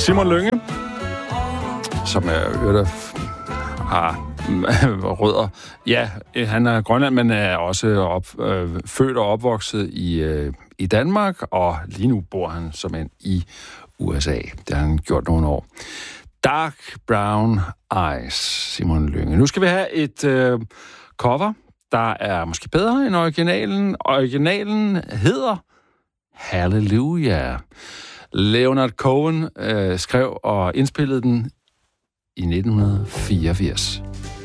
Simon Lynge, som er har rødder. Ja, han er Grønland, men er også født og opvokset i Danmark, og lige nu bor han som en i USA. Det har han gjort nogle år. Dark Brown Eyes, Simon Lynge. Nu skal vi have et cover, der er måske bedre end originalen. Originalen hedder Hallelujah. Leonard Cohen skrev og indspillede den i 1984.